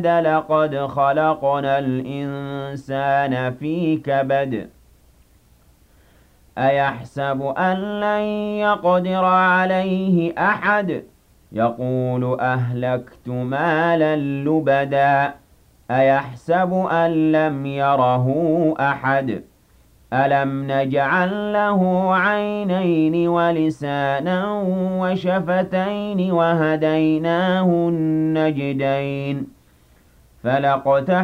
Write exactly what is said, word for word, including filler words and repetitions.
لقد خلقنا الإنسان في كبد أيحسب أن لن يقدر عليه أحد يقول أهلكت مالا لبدا أيحسب أن لم يره أحد ألم نجعل له عينين ولسانا وشفتين وهديناه النجدين فلاقتحم